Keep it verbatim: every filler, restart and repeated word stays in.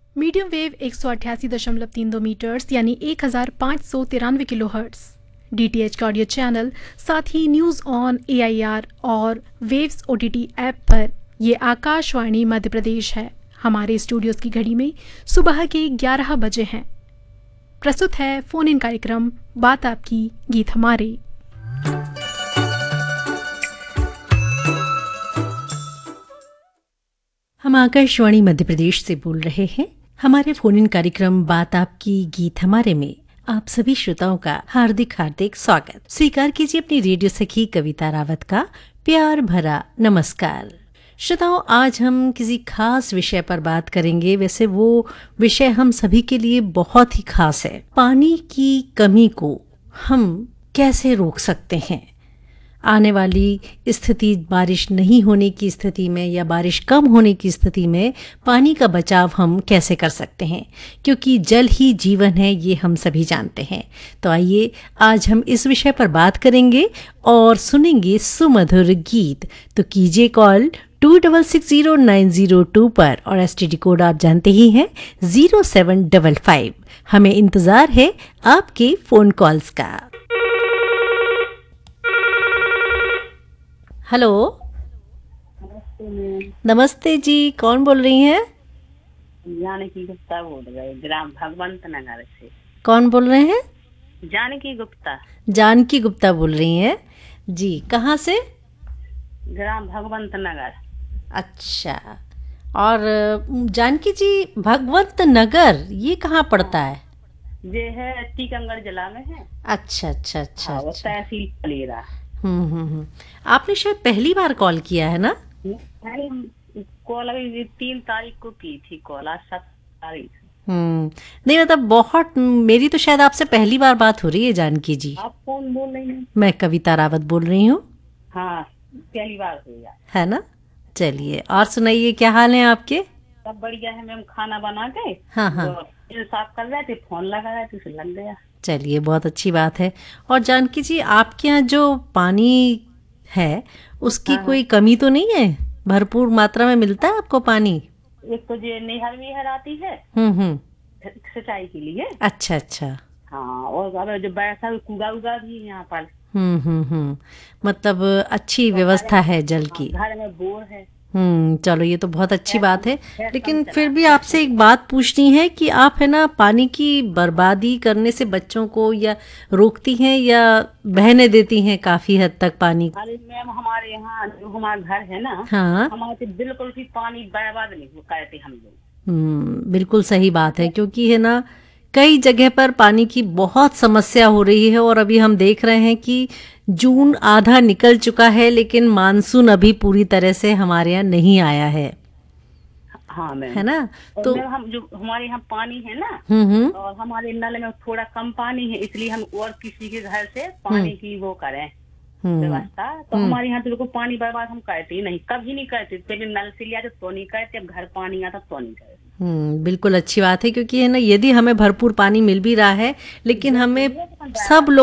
Medium wave एक सौ अट्ठासी दशमलव तीन दो मीटर्स यानी एक हजार पाँच सौ तिरानवे kilo hertz, D T H का ऑडियो चैनल, साथ ही news on A I R और waves O T T app पर ये आकाशवाणी मध्य प्रदेश है। हमारे स्टूडियोज की घड़ी में सुबह के ग्यारह बजे हैं। प्रस्तुत है फोन इन कार्यक्रम बात आपकी गीत हमारे। हम आकाशवाणी मध्य प्रदेश से बोल रहे हैं। हमारे फोन इन कार्यक्रम बात आपकी गीत हमारे में आप सभी श्रोताओं का हार्दिक हार्दिक स्वागत। स्वीकार कीजिए अपनी रेडियो सखी कविता रावत का प्यार भरा नमस्कार। श्रोताओं, आज हम किसी खास विषय पर बात करेंगे। वैसे वो विषय हम सभी के लिए बहुत ही खास है। पानी की कमी को हम कैसे रोक सकते हैं? आने वाली स्थिति, बारिश नहीं होने की स्थिति में या बारिश कम होने की स्थिति में पानी का बचाव हम कैसे कर सकते हैं, क्योंकि जल ही जीवन है, ये हम सभी जानते हैं। तो आइए आज हम इस विषय पर बात करेंगे और सुनेंगे सुमधुर गीत। तो कीजिए call to double six zero nine zero to पर और एस टी डी कोड आप जानते ही हैं जीरो सेवन डबल फाइव। हमें इंतजार है आपके फोन कॉल्स का। हेलो, नमस्ते। नमस्ते जी, कौन बोल रही हैं? जानकी गुप्ता बोल रहे, ग्राम भगवंत नगर से। कौन बोल रहे हैं? जानकी गुप्ता। जानकी गुप्ता बोल रही हैं जी। कहाँ से? ग्राम भगवंत नगर। अच्छा, और जानकी जी, भगवंत नगर ये कहाँ पड़ता है? ये है टीकमगढ़ जिला में है। अच्छा अच्छा अच्छा हाँ, वो अच्छा। तहसील पलेरा। हम्म हम्म हम्म। आपने शायद पहली बार कॉल किया है ना? अरे, कॉल अभी तीन तारीख को की थी, कॉल आज सात तारीख। हम्म नहीं, मतलब बहुत, मेरी तो शायद आपसे पहली बार बात हो रही है जानकी जी। आप कौन बोल रही हैं? मैं कविता रावत बोल रही हूँ। हाँ, पहली बार हुई है ना? चलिए, और सुनाइए, क्या हाल है आपके? सब बढ़िया है मैम। खाना बना के हाँ हाँ, तो साफ कर रहे थे, फोन लगा रहे थे, उसे लग गया। चलिए, बहुत अच्छी बात है। और जानकी जी, आपके यहाँ जो पानी है उसकी हाँ, कोई कमी तो नहीं है? भरपूर मात्रा में मिलता है आपको पानी? एक तो जो नहर विहर आती है हम्म हम्म। सिंचाई के लिए। अच्छा अच्छा। हाँ, और अब जो बैसा कुआ उगा भी है यहाँ पर। हम्म हम्म हम्म। मतलब अच्छी व्यवस्था है जल की। घर में बोर है। हम्म चलो, ये तो बहुत अच्छी बात है। खैर, लेकिन कम फिर चला। भी आपसे एक बात पूछनी है कि आप है ना पानी की बर्बादी करने से बच्चों को या रोकती हैं या बहने देती हैं काफी हद तक पानी? अरे मैम, हमारे यहाँ जो हमारा घर है ना, हाँ, हमारे से बिल्कुल भी पानी बर्बाद नहीं हो करते हम लोग। हम्म बिल्कुल सही बात है, क्योंकि है ना कई जगह पर पानी की बहुत समस्या हो रही है। और अभी हम देख रहे हैं कि जून आधा निकल चुका है, लेकिन मानसून अभी पूरी तरह से हमारे यहाँ नहीं आया है। हाँ मैम, है ना? और तो मैम, हम जो हमारे यहाँ पानी है ना, हम्म हम्म और हमारे नल में थोड़ा कम पानी है, इसलिए हम और किसी के घर से पानी की वो करें हम्म व्यवस्था। तो हमारे यहाँ तो लोग पानी बर्बाद हम करते ही नहीं, कभी नहीं करते। पहले नल से लिया तो नहीं करते, अब घर पानी आता तो नहीं करते। हम्म बिल्कुल अच्छी बात है, क्योंकि है ना यदि हमें भरपूर पानी मिल भी रहा है, लेकिन हमें सब लोग